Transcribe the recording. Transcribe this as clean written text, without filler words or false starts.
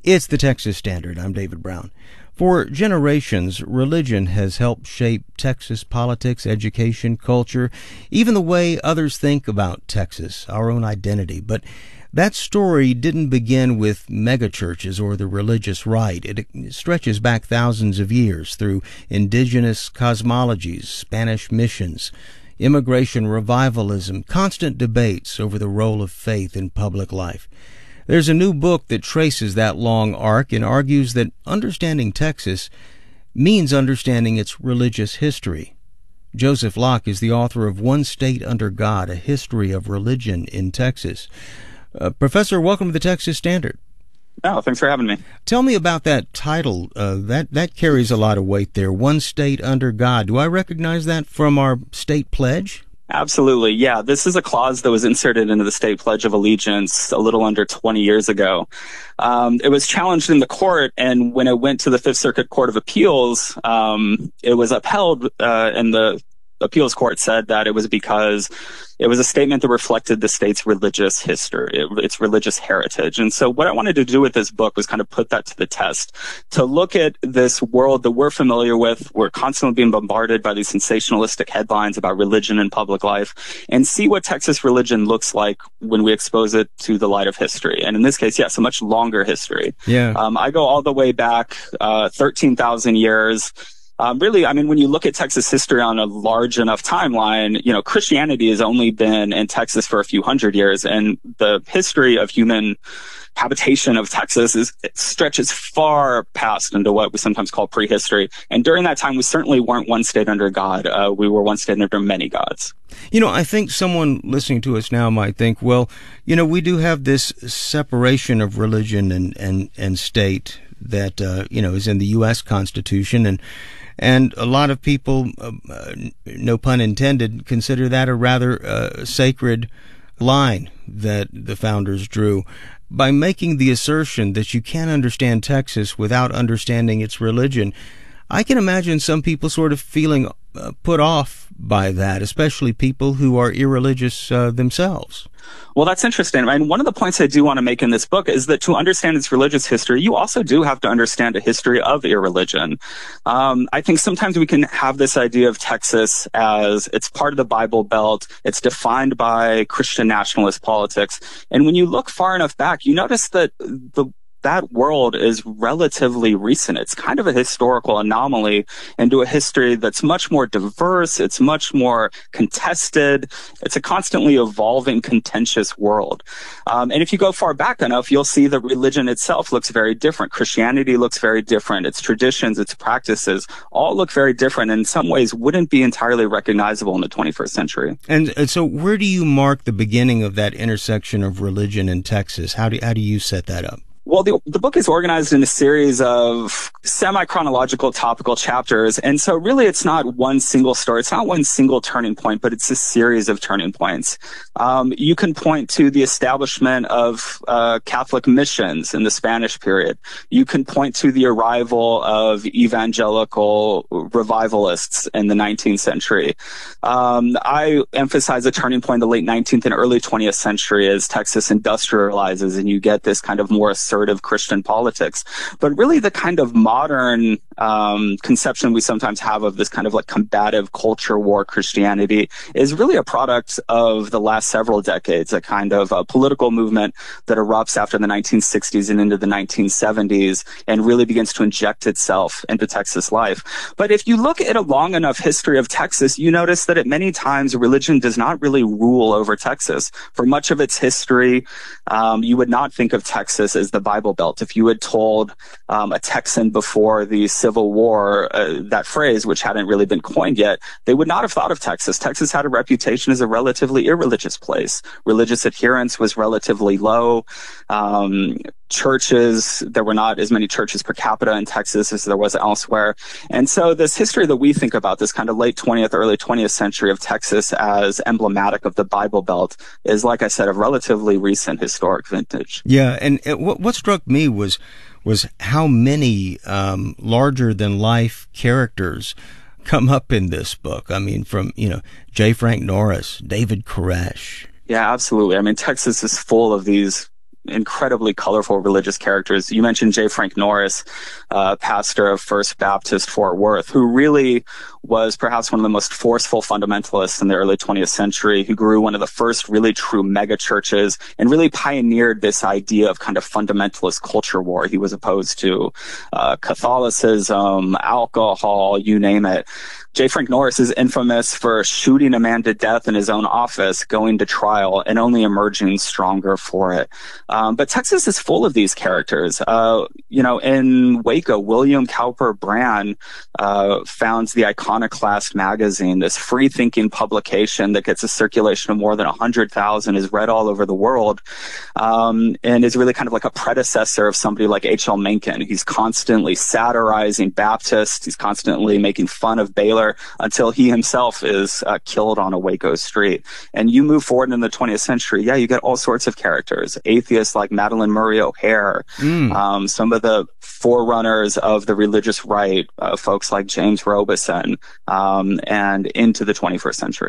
It's the Texas Standard. I'm David Brown. For generations, religion has helped shape Texas politics, education, culture, even the way others think about Texas, our own identity. But that story didn't begin with megachurches or the religious right. It stretches back thousands of years through indigenous cosmologies, Spanish missions, immigration, revivalism, constant debates over the role of faith in public life. There's a new book that traces that long arc and argues that understanding Texas means understanding its religious history. Joseph Locke is the author of One State Under God, A History of Religion in Texas. Professor, welcome to the Texas Standard. Oh, thanks for having me. Tell me about that title. That carries a lot of weight there, One State Under God. Do I recognize that from our state pledge? Absolutely. Yeah, this is a clause that was inserted into the State Pledge of Allegiance a little under 20 years ago. It was challenged in the court, and when it went to the Fifth Circuit Court of Appeals, it was upheld, and the appeals court said that it was because it was a statement that reflected the state's religious history, its religious heritage. And so what I wanted to do with this book was kind of put that to the test, to look at this world that we're familiar with. We're constantly being bombarded by these sensationalistic headlines about religion and public life, and see what Texas religion looks like when we expose it to the light of history. And in this case, yes, a much longer history. Yeah. I go all the way back 13,000 years. Really, I mean, when you look at Texas history on a large enough timeline, Christianity has only been in Texas for a few hundred years, and the history of human habitation of Texas it stretches far past into what we sometimes call prehistory. And during that time, we certainly weren't one state under God. We were one state under many gods. I think someone listening to us now might think, well, we do have this separation of religion and state that, is in the U.S. Constitution. And a lot of people, no pun intended, consider that a rather sacred line that the founders drew. By making the assertion that you can't understand Texas without understanding its religion, I can imagine some people sort of feeling put off by that, especially people who are irreligious themselves. Well, that's interesting. And one of the points I do want to make in this book is that to understand its religious history, you also do have to understand a history of irreligion. I think sometimes we can have this idea of Texas as it's part of the Bible Belt. It's defined by Christian nationalist politics. And when you look far enough back, you notice that that world is relatively recent. It's kind of a historical anomaly into a history that's much more diverse. It's much more contested. It's a constantly evolving, contentious world. And if you go far back enough, you'll see that religion itself looks very different. Christianity looks very different. Its traditions, its practices all look very different, and in some ways wouldn't be entirely recognizable in the 21st century. And so where do you mark the beginning of that intersection of religion and Texas? How do you set that up? Well, the book is organized in a series of semi-chronological topical chapters. And so really it's not one single story. It's not one single turning point, but it's a series of turning points. You can point to the establishment of Catholic missions in the Spanish period. You can point to the arrival of evangelical revivalists in the 19th century. I emphasize a turning point in the late 19th and early 20th century as Texas industrializes and you get this kind of more assertive Christian politics. But really the kind of modern conception we sometimes have of this kind of like combative culture war Christianity is really a product of the last several decades, a kind of a political movement that erupts after the 1960s and into the 1970s and really begins to inject itself into Texas life. But if you look at a long enough history of Texas, you notice that at many times religion does not really rule over Texas. For much of its history, you would not think of Texas as the Bible Belt. If you had told a Texan before the Civil War that phrase, which hadn't really been coined yet, they would not have thought of Texas. Texas had a reputation as a relatively irreligious place. Religious adherence was relatively low. Churches, there were not as many churches per capita in Texas as there was elsewhere. And so this history that we think about, this kind of late 20th, early 20th century of Texas as emblematic of the Bible Belt is, like I said, a relatively recent historic vintage. Yeah, and what struck me was how many larger-than-life characters come up in this book. I mean, from, J. Frank Norris, David Koresh. Yeah, absolutely. I mean, Texas is full of these incredibly colorful religious characters. You mentioned J. Frank Norris, pastor of First Baptist Fort Worth, who really was perhaps one of the most forceful fundamentalists in the early 20th century, who grew one of the first really true mega churches and really pioneered this idea of kind of fundamentalist culture war. He was opposed to Catholicism, alcohol, you name it. J. Frank Norris is infamous for shooting a man to death in his own office, going to trial, and only emerging stronger for it. But Texas is full of these characters. In Waco, William Cowper Brand founds the Iconoclast magazine, this free-thinking publication that gets a circulation of more than 100,000, is read all over the world, and is really kind of like a predecessor of somebody like H.L. Mencken. He's constantly satirizing Baptists. He's constantly making fun of Baylor, until he himself is killed on a Waco street. And you move forward in the 20th century, you get all sorts of characters. Atheists like Madalyn Murray O'Hair, some of the forerunners of the religious right, folks like James Robeson, and into the 21st century.